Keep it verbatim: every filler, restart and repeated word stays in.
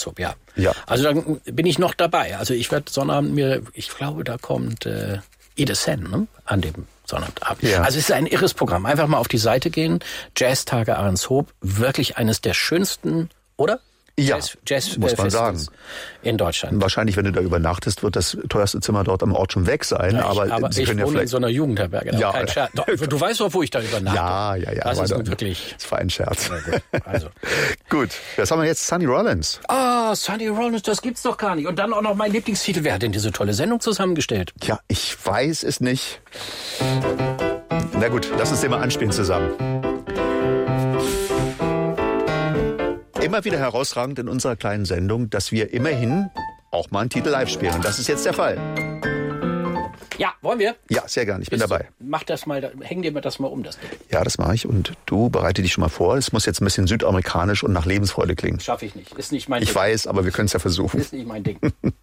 Ahrenshoop, ja. Ja. Also dann bin ich noch dabei. Also ich werde Sonnabend mir, ich glaube, da kommt äh, Edith Sen, ne? An dem Sonnabendabend. Ja. Also es ist ein irres Programm. Einfach mal auf die Seite gehen. Jazztage Ahrenshoop. Wirklich eines der schönsten, oder? Ja, Jazz, Jazz, muss äh, man Festivals sagen. In Deutschland. Wahrscheinlich, wenn du da übernachtest, wird das teuerste Zimmer dort am Ort schon weg sein. Ja, ich, aber aber Sie ich können wohne ja vielleicht in so einer Jugendherberge. Ja. Kein Scherz. Doch, du weißt doch, wo ich da übernachte. Ja, ja, ja. Das ist aber nun wirklich... Das war ein Scherz. Ja, gut. Also. Gut, was haben wir jetzt? Sonny Rollins. Ah, Sonny Rollins, das gibt's doch gar nicht. Und dann auch noch mein Lieblingstitel. Wer hat denn diese tolle Sendung zusammengestellt? Ja, ich weiß es nicht. Na gut, lass uns den mal anspielen zusammen. Immer wieder herausragend in unserer kleinen Sendung, dass wir immerhin auch mal einen Titel live spielen. Und das ist jetzt der Fall. Ja, wollen wir? Ja, sehr gern, ich bin Bist dabei. Du, mach das mal, häng dir mal das mal um, das Ding. Ja, das mache ich. Und du bereite dich schon mal vor. Es muss jetzt ein bisschen südamerikanisch und nach Lebensfreude klingen. Schaffe ich nicht. Ist nicht mein Ich Ding. weiß, aber wir können es ja versuchen. Ist nicht mein Ding.